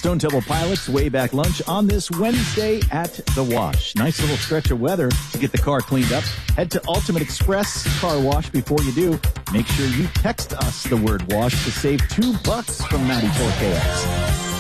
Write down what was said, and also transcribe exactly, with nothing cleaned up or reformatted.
Stone Temple Pilots way back lunch on this Wednesday at the Wash. Nice little stretch of weather to get the car cleaned up. Head to Ultimate Express Car Wash before you do. Make sure you text us the word wash to save two bucks from ninety-four K X.